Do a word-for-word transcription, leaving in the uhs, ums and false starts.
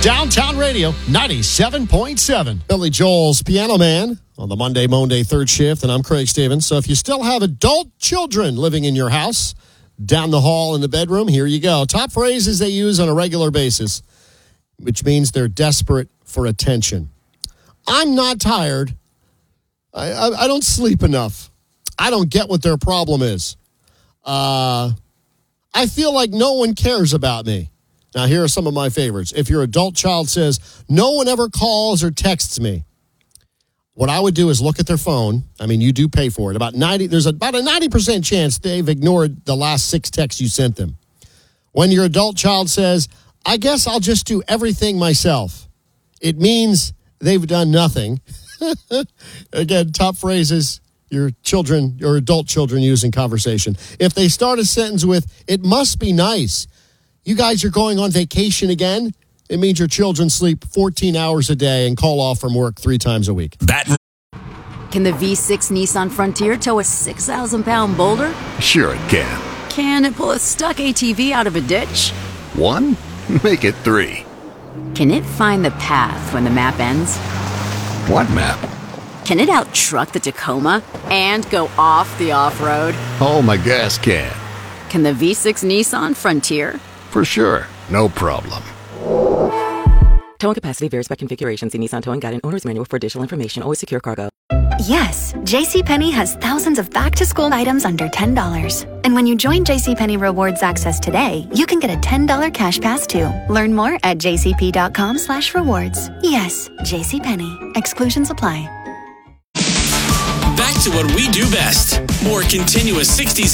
Downtown Radio, ninety-seven point seven. Billy Joel's Piano Man on the Monday, Monday third shift, and I'm Craig Stevens. So if you still have adult children living in your house, down the hall in the bedroom, here you go. Top phrases they use on a regular basis, which means they're desperate for attention. I'm not tired. I, I, I don't sleep enough. I don't get what their problem is. Uh, I feel like no one cares about me. Now, here are some of my favorites. If your adult child says, no one ever calls or texts me, what I would do is look at their phone. I mean, you do pay for it. About ninety, there's about a ninety percent chance they've ignored the last six texts you sent them. When your adult child says, I guess I'll just do everything myself, it means they've done nothing. Again, top phrases your children, your adult children use in conversation. If they start a sentence with, it must be nice, you guys are going on vacation again, it means your children sleep fourteen hours a day and call off from work three times a week. That. Can the V six Nissan Frontier tow a six thousand pound boulder? Sure it can. Can it pull a stuck A T V out of a ditch? One? Make it three. Can it find the path when the map ends? What map? Can it out-truck the Tacoma and go off the off-road? Oh, my gas can. Can the V six Nissan Frontier? For sure. No problem. Towing capacity varies by configuration. See Nissan Towing Guide and Owner's Manual for additional information. Always secure cargo. Yes, JCPenney has thousands of back-to-school items under ten dollars. And when you join JCPenney Rewards Access today, you can get a ten dollars cash pass too. Learn more at jcp.com slash rewards. Yes, JCPenney. Exclusions apply. Back to what we do best. More continuous sixties